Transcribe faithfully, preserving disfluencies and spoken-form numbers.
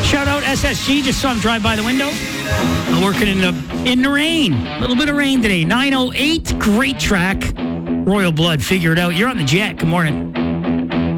Shout out S S G. Just saw him drive by the window. I'm working in the in the rain. A little bit of rain today. nine oh eight. Great track. Royal Blood. Figure it out. You're on the jet. Good morning.